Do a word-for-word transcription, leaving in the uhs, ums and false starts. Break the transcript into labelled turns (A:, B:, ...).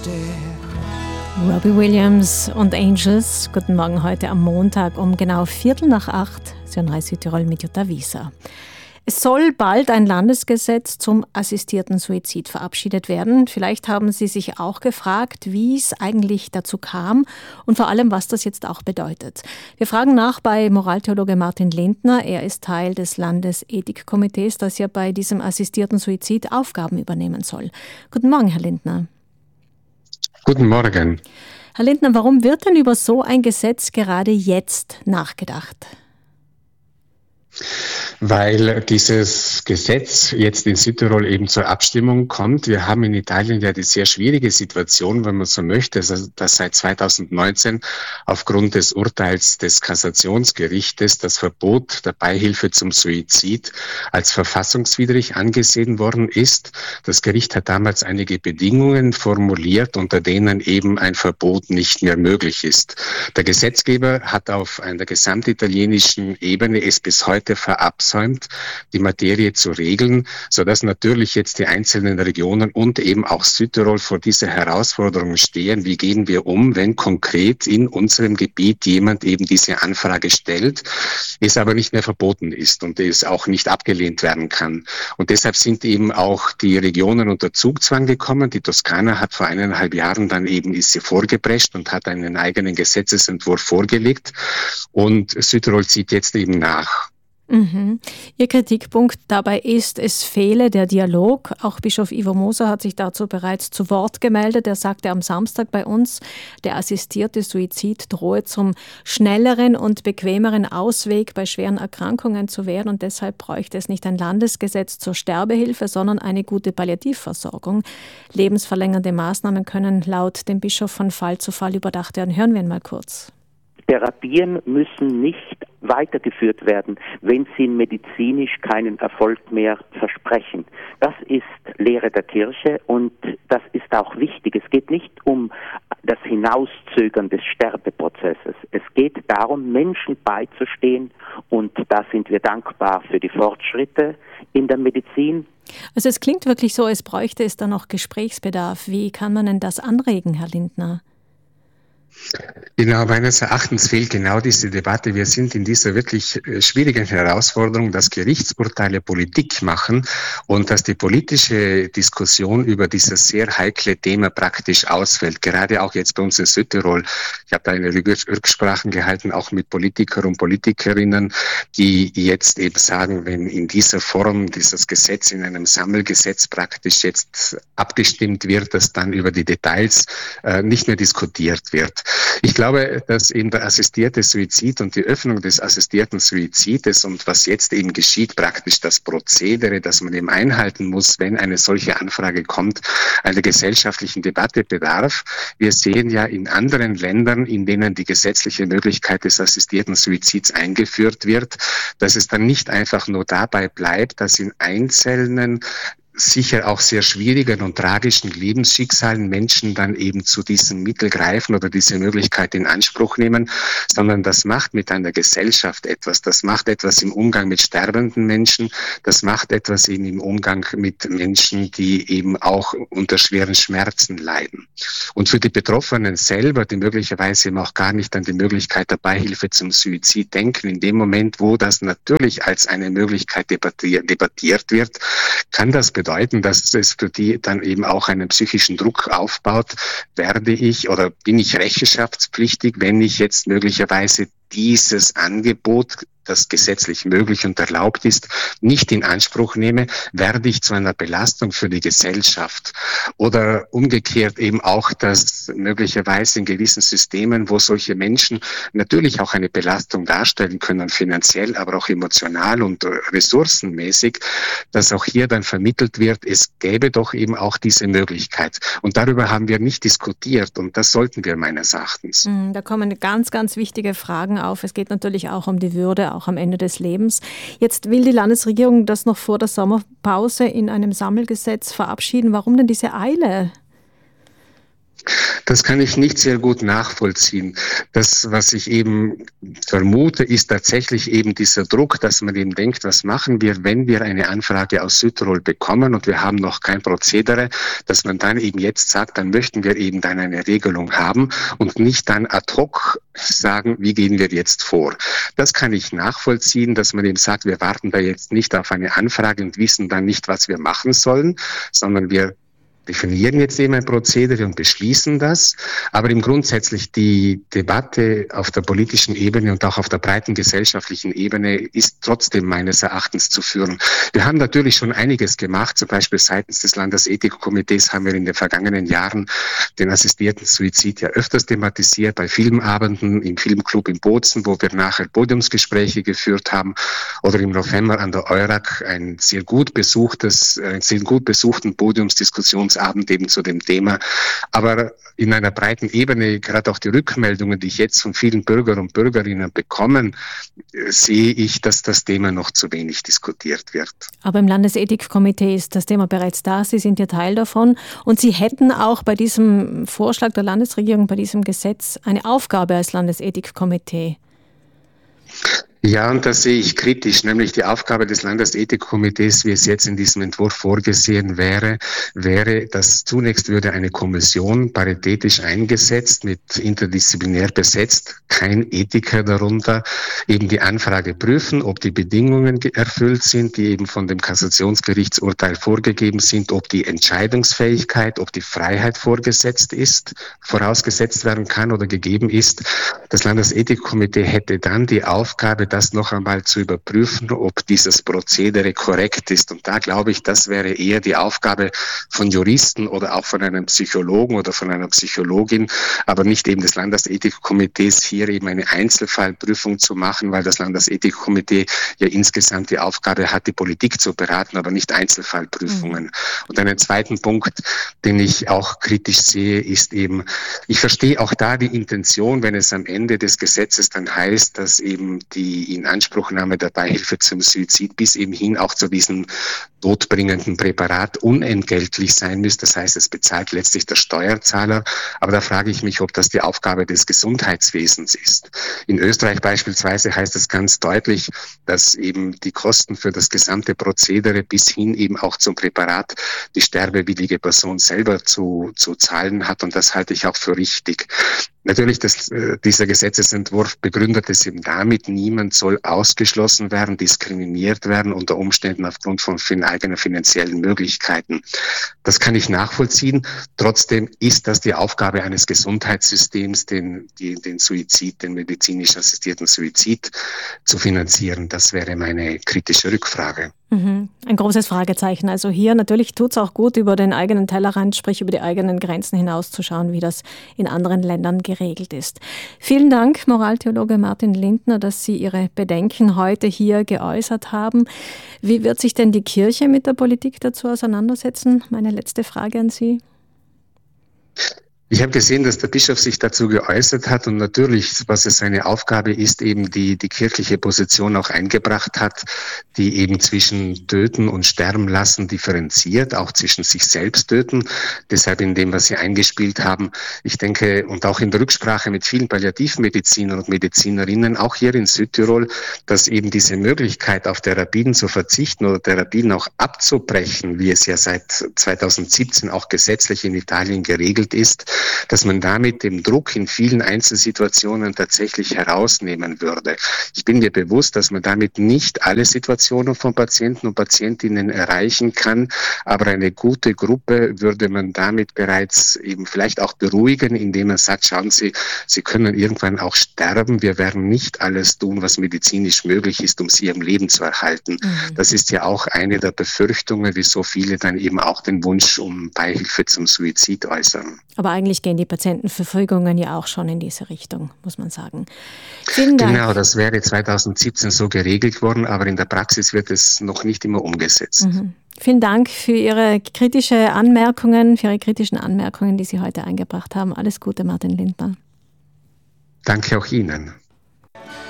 A: Robbie Williams und Angels. Guten Morgen heute am Montag um genau Viertel nach acht. Sie hören Südtirol mit Jutta Wieser. Es soll bald ein Landesgesetz zum assistierten Suizid verabschiedet werden. Vielleicht haben Sie sich auch gefragt, wie es eigentlich dazu kam und vor allem, was das jetzt auch bedeutet. Wir fragen nach bei Moraltheologe Martin Lindner. Er ist Teil des Landesethikkomitees, das ja bei diesem assistierten Suizid Aufgaben übernehmen soll. Guten Morgen, Herr Lindner.
B: Guten Morgen.
A: Herr Lindner, warum wird denn über so ein Gesetz gerade jetzt nachgedacht?
B: Weil dieses Gesetz jetzt in Südtirol eben zur Abstimmung kommt. Wir haben in Italien ja die sehr schwierige Situation, wenn man so möchte, dass seit zweitausendneunzehn aufgrund des Urteils des Kassationsgerichtes das Verbot der Beihilfe zum Suizid als verfassungswidrig angesehen worden ist. Das Gericht hat damals einige Bedingungen formuliert, unter denen eben ein Verbot nicht mehr möglich ist. Der Gesetzgeber hat auf einer gesamtitalienischen Ebene es bis heute verabsäumt, die Materie zu regeln, sodass natürlich jetzt die einzelnen Regionen und eben auch Südtirol vor dieser Herausforderung stehen. Wie gehen wir um, wenn konkret in unserem Gebiet jemand eben diese Anfrage stellt, es aber nicht mehr verboten ist und es auch nicht abgelehnt werden kann. Und deshalb sind eben auch die Regionen unter Zugzwang gekommen. Die Toskana hat vor eineinhalb Jahren dann eben ist sie vorgeprescht und hat einen eigenen Gesetzesentwurf vorgelegt. Und Südtirol zieht jetzt eben nach.
A: Mhm. Ihr Kritikpunkt dabei ist, es fehle der Dialog. Auch Bischof Ivo Moser hat sich dazu bereits zu Wort gemeldet. Er sagte am Samstag bei uns, der assistierte Suizid drohe zum schnelleren und bequemeren Ausweg bei schweren Erkrankungen zu werden und deshalb bräuchte es nicht ein Landesgesetz zur Sterbehilfe, sondern eine gute Palliativversorgung. Lebensverlängernde Maßnahmen können laut dem Bischof von Fall zu Fall überdacht werden. Hören wir ihn mal kurz.
C: Therapien müssen nicht weitergeführt werden, wenn sie medizinisch keinen Erfolg mehr versprechen. Das ist Lehre der Kirche und das ist auch wichtig. Es geht nicht um das Hinauszögern des Sterbeprozesses. Es geht darum, Menschen beizustehen und da sind wir dankbar für die Fortschritte in der Medizin.
A: Also es klingt wirklich so, es bräuchte es da noch Gesprächsbedarf. Wie kann man denn das anregen, Herr Lindner?
B: Genau, meines Erachtens fehlt genau diese Debatte. Wir sind in dieser wirklich schwierigen Herausforderung, dass Gerichtsurteile Politik machen und dass die politische Diskussion über dieses sehr heikle Thema praktisch ausfällt. Gerade auch jetzt bei uns in Südtirol. Ich habe da eine Rücksprachen gehalten, auch mit Politikern und Politikerinnen, die jetzt eben sagen, wenn in dieser Form dieses Gesetz in einem Sammelgesetz praktisch jetzt abgestimmt wird, dass dann über die Details äh, nicht mehr diskutiert wird. Ich glaube, dass eben der assistierte Suizid und die Öffnung des assistierten Suizides und was jetzt eben geschieht, praktisch das Prozedere, das man eben einhalten muss, wenn eine solche Anfrage kommt, einer gesellschaftlichen Debatte bedarf. Wir sehen ja in anderen Ländern, in denen die gesetzliche Möglichkeit des assistierten Suizids eingeführt wird, dass es dann nicht einfach nur dabei bleibt, dass in einzelnen sicher auch sehr schwierigen und tragischen Lebensschicksalen Menschen dann eben zu diesem Mittel greifen oder diese Möglichkeit in Anspruch nehmen, sondern das macht mit einer Gesellschaft etwas. Das macht etwas im Umgang mit sterbenden Menschen. Das macht etwas eben im Umgang mit Menschen, die eben auch unter schweren Schmerzen leiden. Und für die Betroffenen selber, die möglicherweise eben auch gar nicht an die Möglichkeit der Beihilfe zum Suizid denken, in dem Moment, wo das natürlich als eine Möglichkeit debattiert, debattiert wird, kann das bedeuten, dass es für die dann eben auch einen psychischen Druck aufbaut. Werde ich oder bin ich rechenschaftspflichtig, wenn ich jetzt möglicherweise dieses Angebot, das gesetzlich möglich und erlaubt ist, nicht in Anspruch nehme, werde ich zu einer Belastung für die Gesellschaft. Oder umgekehrt eben auch, dass möglicherweise in gewissen Systemen, wo solche Menschen natürlich auch eine Belastung darstellen können, finanziell, aber auch emotional und ressourcenmäßig, dass auch hier dann vermittelt wird, es gäbe doch eben auch diese Möglichkeit. Und darüber haben wir nicht diskutiert und das sollten wir meines Erachtens.
A: Da kommen ganz, ganz wichtige Fragen auf. Es geht natürlich auch um die Würde, auch am Ende des Lebens. Jetzt will die Landesregierung das noch vor der Sommerpause in einem Sammelgesetz verabschieden. Warum denn diese Eile?
B: Das kann ich nicht sehr gut nachvollziehen. Das, was ich eben vermute, ist tatsächlich eben dieser Druck, dass man eben denkt, was machen wir, wenn wir eine Anfrage aus Südtirol bekommen und wir haben noch kein Prozedere, dass man dann eben jetzt sagt, dann möchten wir eben dann eine Regelung haben und nicht dann ad hoc sagen, wie gehen wir jetzt vor. Das kann ich nachvollziehen, dass man eben sagt, wir warten da jetzt nicht auf eine Anfrage und wissen dann nicht, was wir machen sollen, sondern wir definieren jetzt eben ein Prozedere und beschließen das. Aber im grundsätzlich die Debatte auf der politischen Ebene und auch auf der breiten gesellschaftlichen Ebene ist trotzdem meines Erachtens zu führen. Wir haben natürlich schon einiges gemacht, zum Beispiel seitens des Landesethikkomitees haben wir in den vergangenen Jahren den assistierten Suizid ja öfters thematisiert, bei Filmabenden, im Filmclub in Bozen, wo wir nachher Podiumsgespräche geführt haben, oder im November an der EURAG ein sehr gut besuchtes, einen sehr gut besuchten Podiumsdiskussions Abend eben zu dem Thema. Aber in einer breiten Ebene, gerade auch die Rückmeldungen, die ich jetzt von vielen Bürger und Bürgerinnen bekomme, sehe ich, dass das Thema noch zu wenig diskutiert wird.
A: Aber im Landesethikkomitee ist das Thema bereits da. Sie sind ja Teil davon. Und Sie hätten auch bei diesem Vorschlag der Landesregierung, bei diesem Gesetz, eine Aufgabe als Landesethikkomitee.
B: Ja, und das sehe ich kritisch, nämlich die Aufgabe des Landesethikkomitees, wie es jetzt in diesem Entwurf vorgesehen wäre, wäre, dass zunächst würde eine Kommission paritätisch eingesetzt, mit interdisziplinär besetzt, kein Ethiker darunter, eben die Anfrage prüfen, ob die Bedingungen erfüllt sind, die eben von dem Kassationsgerichtsurteil vorgegeben sind, ob die Entscheidungsfähigkeit, ob die Freiheit vorgesetzt ist, vorausgesetzt werden kann oder gegeben ist. Das Landesethikkomitee hätte dann die Aufgabe, das noch einmal zu überprüfen, ob dieses Prozedere korrekt ist. Und da glaube ich, das wäre eher die Aufgabe von Juristen oder auch von einem Psychologen oder von einer Psychologin, aber nicht eben des Landesethikkomitees, hier eben eine Einzelfallprüfung zu machen, weil das Landesethikkomitee ja insgesamt die Aufgabe hat, die Politik zu beraten, aber nicht Einzelfallprüfungen. Mhm. Und einen zweiten Punkt, den ich auch kritisch sehe, ist eben, ich verstehe auch da die Intention, wenn es am Ende des Gesetzes dann heißt, dass eben die Inanspruchnahme der Beihilfe zum Suizid bis eben hin auch zu diesem todbringenden Präparat unentgeltlich sein muss. Das heißt, es bezahlt letztlich der Steuerzahler. Aber da frage ich mich, ob das die Aufgabe des Gesundheitswesens ist. In Österreich beispielsweise heißt es ganz deutlich, dass eben die Kosten für das gesamte Prozedere bis hin eben auch zum Präparat die sterbewillige Person selber zu, zu zahlen hat. Und das halte ich auch für richtig. Natürlich, das, äh, dieser Gesetzesentwurf begründet es eben damit, niemand soll ausgeschlossen werden, diskriminiert werden, unter Umständen aufgrund von eigenen finanziellen Möglichkeiten. Das kann ich nachvollziehen. Trotzdem ist das die Aufgabe eines Gesundheitssystems, den, die, den Suizid, den medizinisch assistierten Suizid zu finanzieren. Das wäre meine kritische Rückfrage.
A: Mhm. Ein großes Fragezeichen. Also hier natürlich tut es auch gut, über den eigenen Tellerrand, sprich über die eigenen Grenzen hinauszuschauen, wie das in anderen Ländern geregelt ist. Vielen Dank, Moraltheologe Martin Lindner, dass Sie Ihre Bedenken heute hier geäußert haben. Wie wird sich denn die Kirche mit der Politik dazu auseinandersetzen? Meine letzte Frage an Sie.
B: Ich habe gesehen, dass der Bischof sich dazu geäußert hat und natürlich, was es seine Aufgabe ist, eben die, die kirchliche Position auch eingebracht hat, die eben zwischen Töten und Sterben lassen differenziert, auch zwischen sich selbst töten. Deshalb in dem, was Sie eingespielt haben, ich denke, und auch in der Rücksprache mit vielen Palliativmedizinern und Medizinerinnen, auch hier in Südtirol, dass eben diese Möglichkeit, auf Therapien zu verzichten oder Therapien auch abzubrechen, wie es ja seit zweitausendsiebzehn auch gesetzlich in Italien geregelt ist, dass man damit den Druck in vielen Einzelsituationen tatsächlich herausnehmen würde. Ich bin mir bewusst, dass man damit nicht alle Situationen von Patienten und Patientinnen erreichen kann, aber eine gute Gruppe würde man damit bereits eben vielleicht auch beruhigen, indem man sagt, schauen Sie, Sie können irgendwann auch sterben. Wir werden nicht alles tun, was medizinisch möglich ist, um Sie am Leben zu erhalten. Mhm. Das ist ja auch eine der Befürchtungen, wieso viele dann eben auch den Wunsch um Beihilfe zum Suizid äußern.
A: Aber eigentlich gehen die Patientenverfügungen ja auch schon in diese Richtung, muss man sagen. Vielen Dank.
B: Genau, das wäre zweitausendsiebzehn so geregelt worden, aber in der Praxis wird es noch nicht immer umgesetzt.
A: Mhm. Vielen Dank für Ihre kritische Anmerkungen, für Ihre kritischen Anmerkungen, die Sie heute eingebracht haben. Alles Gute, Martin Lindner.
B: Danke auch Ihnen.